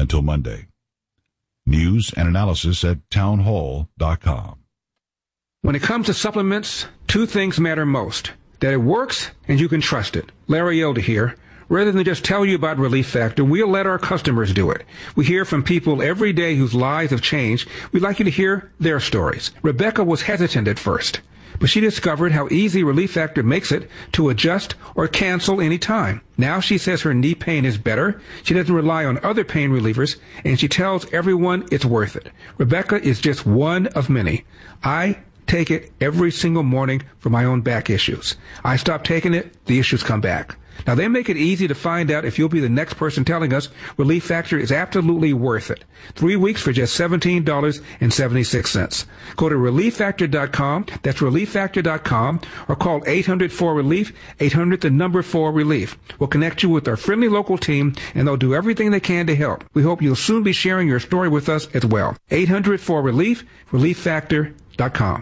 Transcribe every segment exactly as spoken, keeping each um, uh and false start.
until Monday. News and analysis at townhall dot com. When it comes to supplements, two things matter most: that it works and you can trust it. Larry Elder here. Rather than just tell you about Relief Factor, we'll let our customers do it. We hear from people every day whose lives have changed. We'd like you to hear their stories. Rebecca was hesitant at first, but she discovered how easy Relief Factor makes it to adjust or cancel any time. Now she says her knee pain is better, she doesn't rely on other pain relievers, and she tells everyone it's worth it. Rebecca is just one of many. I take it every single morning for my own back issues. I stop taking it, the issues come back. Now, they make it easy to find out if you'll be the next person telling us Relief Factor is absolutely worth it. Three weeks for just seventeen dollars and seventy-six cents. Go to relief factor dot com, that's relief factor dot com, or call eight hundred four relief, eight hundred the number four relief. We'll connect you with our friendly local team, and they'll do everything they can to help. We hope you'll soon be sharing your story with us as well. eight hundred four relief, relief factor dot com.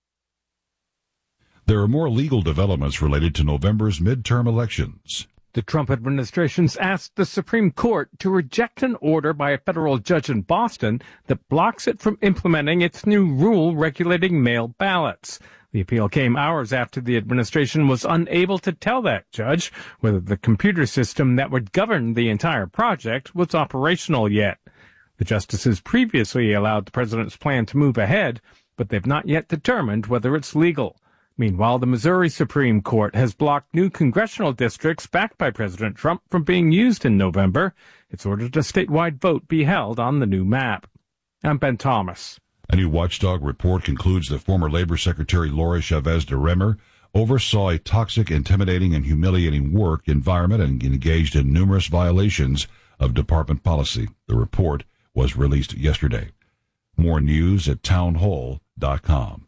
There are more legal developments related to November's midterm elections. The Trump administration's asked the Supreme Court to reject an order by a federal judge in Boston that blocks it from implementing its new rule regulating mail ballots. The appeal came hours after the administration was unable to tell that judge whether the computer system that would govern the entire project was operational yet. The justices previously allowed the president's plan to move ahead, but they've not yet determined whether it's legal. Meanwhile, the Missouri Supreme Court has blocked new congressional districts backed by President Trump from being used in November. It's ordered a statewide vote be held on the new map. I'm Ben Thomas. A new watchdog report concludes that former Labor Secretary Laura Chavez de Remer oversaw a toxic, intimidating, and humiliating work environment and engaged in numerous violations of department policy. The report was released yesterday. More news at townhall dot com.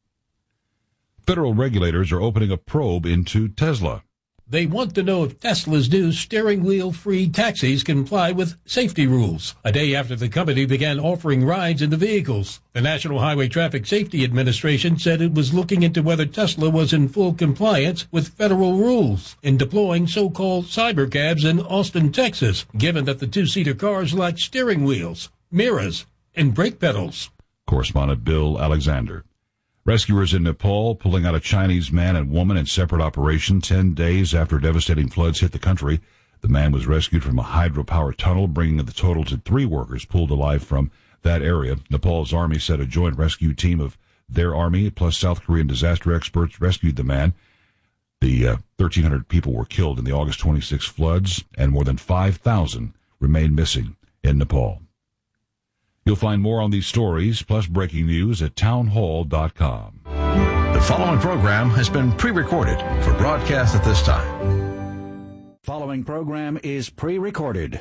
Federal regulators are opening a probe into Tesla. They want to know if Tesla's new steering wheel-free taxis comply with safety rules, a day after the company began offering rides in the vehicles. The National Highway Traffic Safety Administration said it was looking into whether Tesla was in full compliance with federal rules in deploying so-called cybercabs in Austin, Texas, given that the two-seater cars lack steering wheels, mirrors, and brake pedals. Correspondent Bill Alexander. Rescuers in Nepal pulling out a Chinese man and woman in separate operation ten days after devastating floods hit the country. The man was rescued from a hydropower tunnel, bringing the total to three workers pulled alive from that area. Nepal's army said a joint rescue team of their army plus South Korean disaster experts rescued the man. The uh, thirteen hundred people were killed in the August twenty-sixth floods, and more than five thousand remain missing in Nepal. You'll find more on these stories, plus breaking news at townhall dot com. The following program has been pre-recorded for broadcast at this time. Following program is pre-recorded.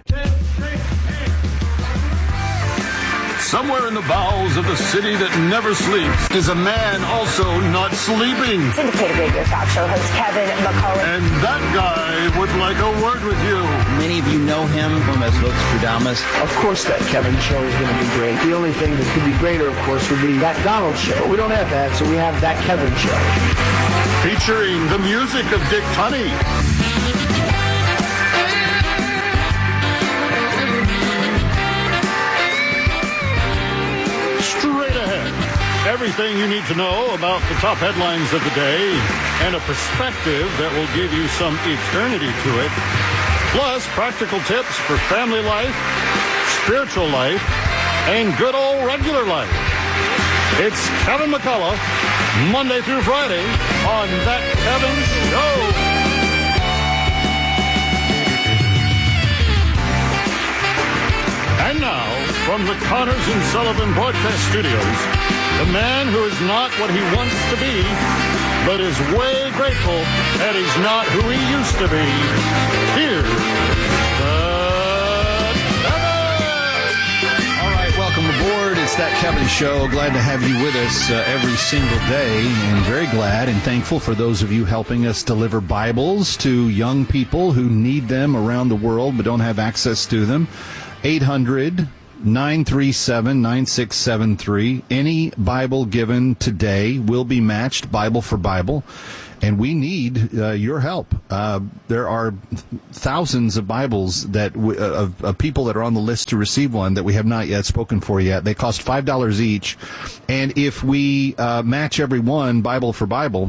Somewhere in the bowels of the city that never sleeps is a man also not sleeping. Syndicated radio talk show host Kevin McCullough. And that guy would like a word with you. Many of you know him as Lux Stradamus. Of course that Kevin show is going to be great. The only thing that could be greater, of course, would be that Donald show. We don't have that, so we have that Kevin show. Featuring the music of Dick Tunney. Everything you need to know about the top headlines of the day and a perspective that will give you some eternity to it. Plus, practical tips for family life, spiritual life, and good old regular life. It's Kevin McCullough, Monday through Friday on That Kevin Show. And now, from the Connors and Sullivan Broadcast Studios, the man who is not what he wants to be, but is way grateful that he's not who he used to be. Here's the Kevin! All right, welcome aboard. It's That Kevin Show. Glad to have you with us uh, every single day, and very glad and thankful for those of you helping us deliver Bibles to young people who need them around the world but don't have access to them. eight hundred nine three seven nine six seven three. Any Bible given today will be matched Bible for Bible. And we need uh, your help. Uh, there are thousands of Bibles that w- of, of people that are on the list to receive one that we have not yet spoken for yet. They cost five dollars each. And if we uh, match every one, Bible for Bible,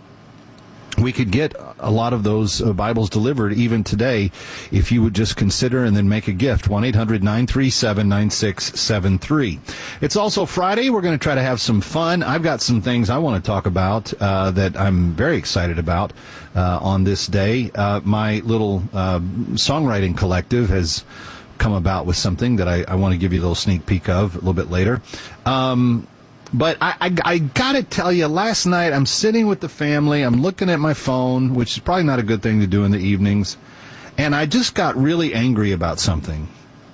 we could get a lot of those uh, Bibles delivered even today if you would just consider and then make a gift. one eight hundred nine three seven nine six seven three. It's also Friday. We're going to try to have some fun. I've got some things I want to talk about uh, that I'm very excited about uh, on this day. Uh, my little uh, songwriting collective has come about with something that I, I want to give you a little sneak peek of a little bit later. Um But I, I, I got to tell you, last night I'm sitting with the family, I'm looking at my phone, which is probably not a good thing to do in the evenings, and I just got really angry about something.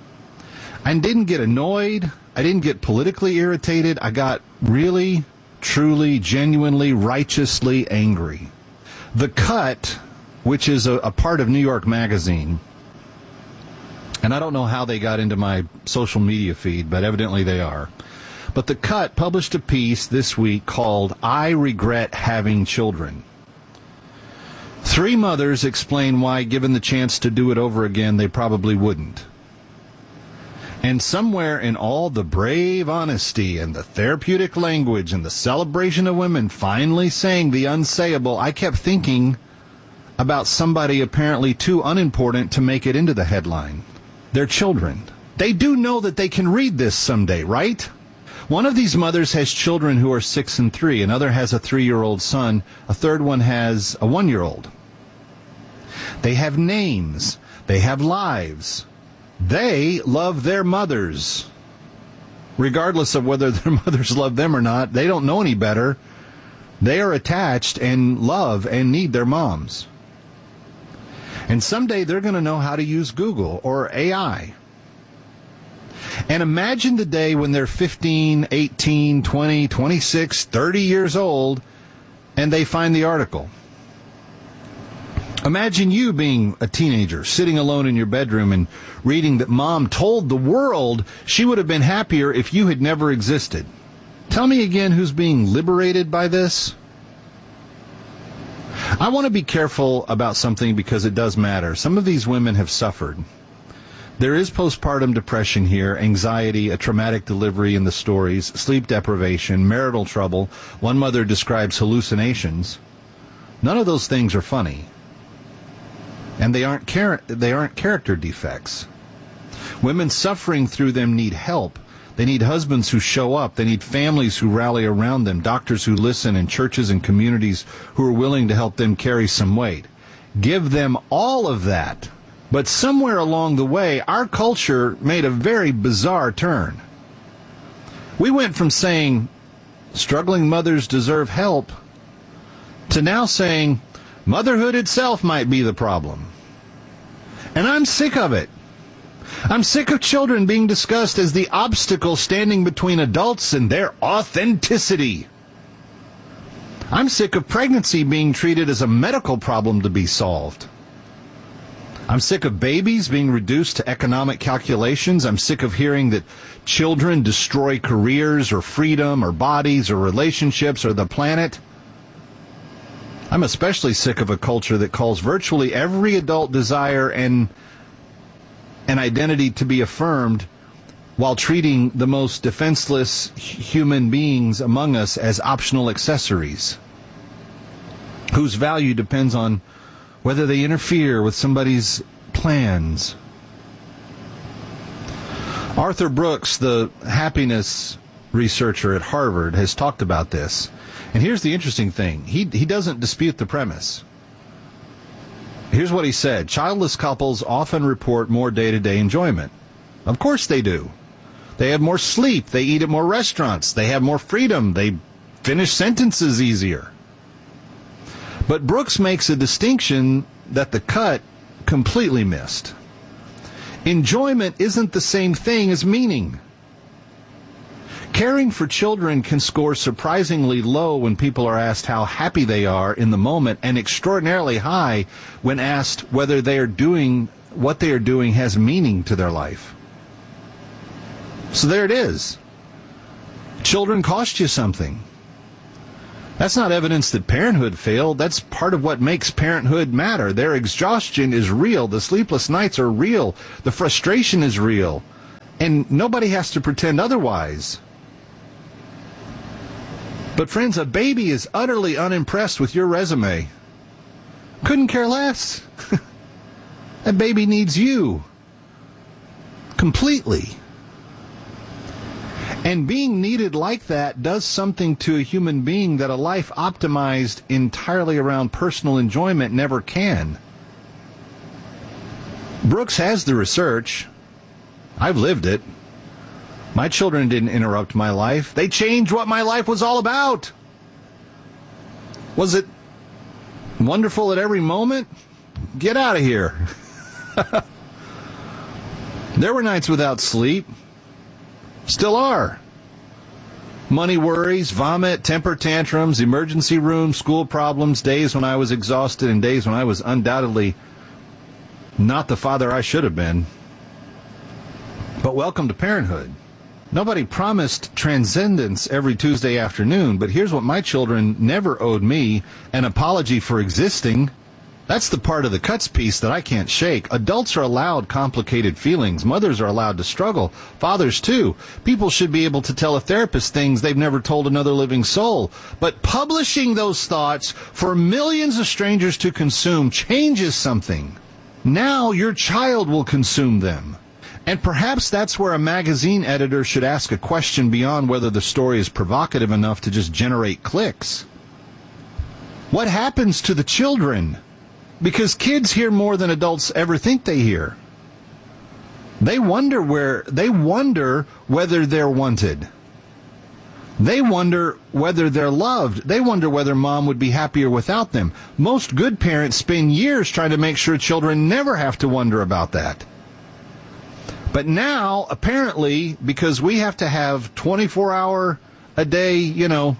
I didn't get annoyed, I didn't get politically irritated, I got really, truly, genuinely, righteously angry. The Cut, which is a, a part of New York Magazine, and I don't know how they got into my social media feed, but evidently they are. But The Cut published a piece this week called I Regret Having Children. Three mothers explain why, given the chance to do it over again, they probably wouldn't. And somewhere in all the brave honesty and the therapeutic language and the celebration of women finally saying the unsayable, I kept thinking about somebody apparently too unimportant to make it into the headline. Their children. They do know that they can read this someday, right? One of these mothers has children who are six and three. Another has a three-year-old son. A third one has a one-year-old. They have names. They have lives. They love their mothers. Regardless of whether their mothers love them or not, they don't know any better. They are attached and love and need their moms. And someday they're going to know how to use Google or A I. And imagine the day when they're fifteen, eighteen, twenty, twenty-six, thirty years old, and they find the article. Imagine you being a teenager, sitting alone in your bedroom and reading that mom told the world she would have been happier if you had never existed. Tell me again who's being liberated by this? I want to be careful about something because it does matter. Some of these women have suffered. There is postpartum depression here, anxiety, a traumatic delivery in the stories, sleep deprivation, marital trouble. One mother describes hallucinations. None of those things are funny. And they aren't char- they aren't character defects. Women suffering through them need help. They need husbands who show up. They need families who rally around them, doctors who listen, and churches and communities who are willing to help them carry some weight. Give them all of that. But somewhere along the way, our culture made a very bizarre turn. We went from saying struggling mothers deserve help to now saying motherhood itself might be the problem. And I'm sick of it. I'm sick of children being discussed as the obstacle standing between adults and their authenticity. I'm sick of pregnancy being treated as a medical problem to be solved. I'm sick of babies being reduced to economic calculations. I'm sick of hearing that children destroy careers or freedom or bodies or relationships or the planet. I'm especially sick of a culture that calls virtually every adult desire and an identity to be affirmed while treating the most defenseless human beings among us as optional accessories, whose value depends on whether they interfere with somebody's plans. Arthur Brooks, the happiness researcher at Harvard, has talked about this. And here's the interesting thing. He, he doesn't dispute the premise. Here's what he said. Childless couples often report more day-to-day enjoyment. Of course they do. They have more sleep. They eat at more restaurants. They have more freedom. They finish sentences easier. But Brooks makes a distinction that The Cut completely missed. Enjoyment isn't the same thing as meaning. Caring for children can score surprisingly low when people are asked how happy they are in the moment, and extraordinarily high when asked whether they are doing what they are doing has meaning to their life. So there it is. Children cost you something. That's not evidence that parenthood failed. That's part of what makes parenthood matter. Their exhaustion is real. The sleepless nights are real. The frustration is real. And nobody has to pretend otherwise. But friends, a baby is utterly unimpressed with your resume. Couldn't care less. That baby needs you. Completely. And being needed like that does something to a human being that a life optimized entirely around personal enjoyment never can. Brooks has the research. I've lived it. My children didn't interrupt my life. They changed what my life was all about. Was it wonderful at every moment? Get out of here. There were nights without sleep. Still are. Money worries, vomit, temper tantrums, emergency room, school problems, days when I was exhausted, and days when I was undoubtedly not the father I should have been. But welcome to parenthood. Nobody promised transcendence every Tuesday afternoon, but here's what my children never owed me: an apology for existing. That's the part of the cuts piece that I can't shake. Adults are allowed complicated feelings. Mothers are allowed to struggle. Fathers, too. People should be able to tell a therapist things they've never told another living soul. But publishing those thoughts for millions of strangers to consume changes something. Now your child will consume them. And perhaps that's where a magazine editor should ask a question beyond whether the story is provocative enough to just generate clicks. What happens to the children? Because kids hear more than adults ever think they hear. They wonder where, they wonder whether they're wanted. They wonder whether they're loved. They wonder whether mom would be happier without them. Most good parents spend years trying to make sure children never have to wonder about that. But now, apparently, because we have to have twenty-four hour a day, you know,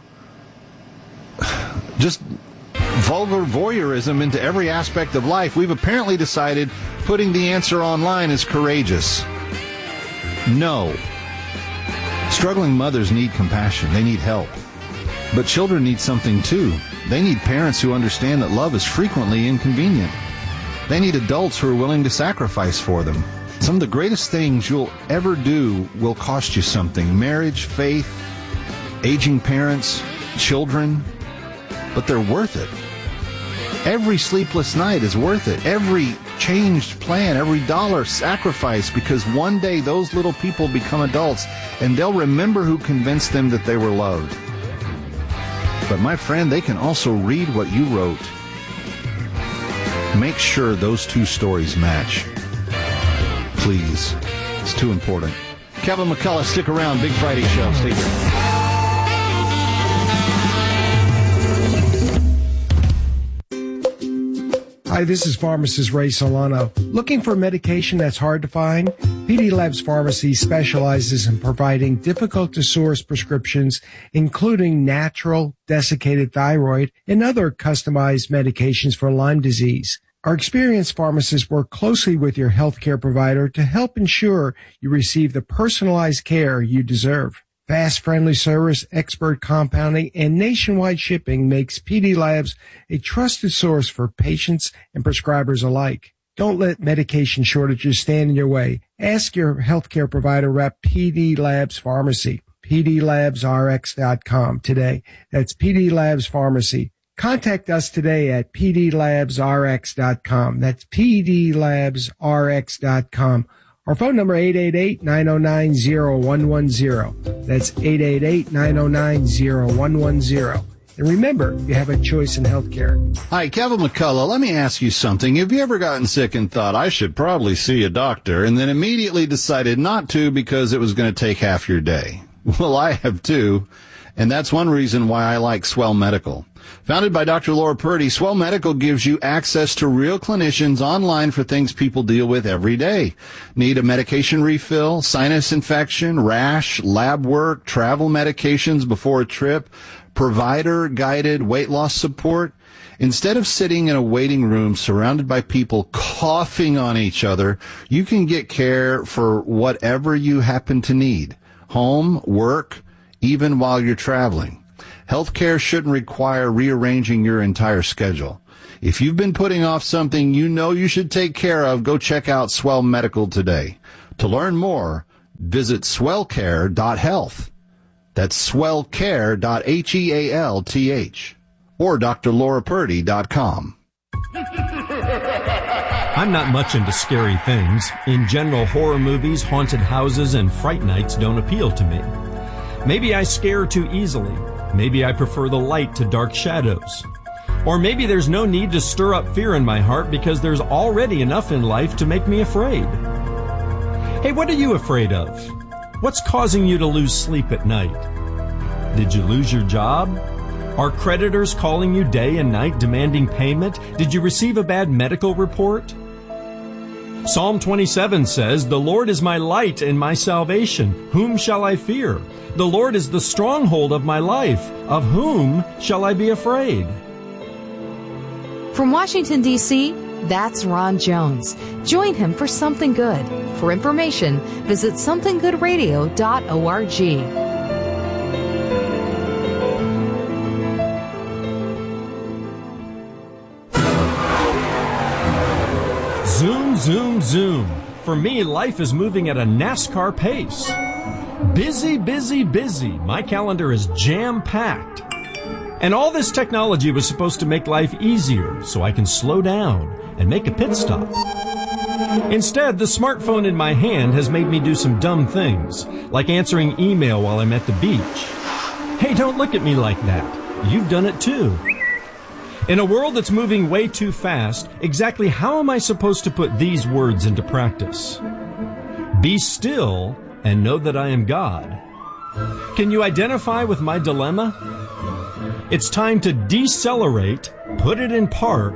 just vulgar voyeurism into every aspect of life, we've apparently decided putting the answer online is courageous. No. Struggling mothers need compassion. They need help. But children need something too. They need parents who understand that love is frequently inconvenient. They need adults who are willing to sacrifice for them. Some of the greatest things you'll ever do will cost you something. Marriage, faith, aging parents, children. But they're worth it. Every sleepless night is worth it. Every changed plan, every dollar sacrificed, because one day those little people become adults and they'll remember who convinced them that they were loved. But my friend, they can also read what you wrote. Make sure those two stories match. Please. It's too important. Kevin McCullough, stick around. Big Friday show. Stay here. Hi, this is pharmacist Ray Solano. Looking for medication that's hard to find? P D Labs Pharmacy specializes in providing difficult-to-source prescriptions, including natural, desiccated thyroid, and other customized medications for Lyme disease. Our experienced pharmacists work closely with your healthcare provider to help ensure you receive the personalized care you deserve. Fast, friendly service, expert compounding, and nationwide shipping makes P D Labs a trusted source for patients and prescribers alike. Don't let medication shortages stand in your way. Ask your healthcare provider rep P D Labs Pharmacy, P D labs R X dot com today. That's P D Labs Pharmacy. Contact us today at P D labs R X dot com. That's P D labs R X dot com. Our phone number, eight eight eight, nine oh nine, oh one one oh. That's eight eight eight, nine oh nine, oh one one oh. And remember, you have a choice in healthcare. Hi, Kevin McCullough. Let me ask you something. Have you ever gotten sick and thought, I should probably see a doctor, and then immediately decided not to because it was going to take half your day? Well, I have too, and that's one reason why I like Swell Medical. Founded by Doctor Laura Purdy, Swell Medical gives you access to real clinicians online for things people deal with every day. Need a medication refill, sinus infection, rash, lab work, travel medications before a trip, provider-guided weight loss support? Instead of sitting in a waiting room surrounded by people coughing on each other, you can get care for whatever you happen to need. Home, work, even while you're traveling. Healthcare shouldn't require rearranging your entire schedule. If you've been putting off something you know you should take care of, go check out Swell Medical today. To learn more, visit swell care dot health. That's swell care dot health or d r laura purdy dot com. I'm not much into scary things. In general, horror movies, haunted houses, and fright nights don't appeal to me. Maybe I scare too easily. Maybe I prefer the light to dark shadows. Or maybe there's no need to stir up fear in my heart because there's already enough in life to make me afraid. Hey, what are you afraid of? What's causing you to lose sleep at night? Did you lose your job? Are creditors calling you day and night demanding payment? Did you receive a bad medical report? Psalm twenty-seven says, "The Lord is my light and my salvation. Whom shall I fear? The Lord is the stronghold of my life. Of whom shall I be afraid?" From Washington, D C, that's Ron Jones. Join him for Something Good. For information, visit something good radio dot org. Zoom, zoom, zoom. For me, life is moving at a NASCAR pace. Busy, busy, busy. My calendar is jam-packed. And all this technology was supposed to make life easier so I can slow down and make a pit stop. Instead, the smartphone in my hand has made me do some dumb things, like answering email while I'm at the beach. Hey, don't look at me like that. You've done it too. In a world that's moving way too fast, exactly how am I supposed to put these words into practice? Be still and know that I am God. Can you identify with my dilemma? It's time to decelerate, put it in park,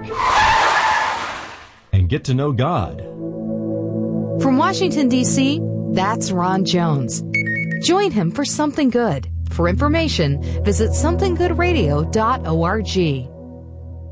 and get to know God. From Washington, D C, that's Ron Jones. Join him for Something Good. For information, visit something good radio dot org.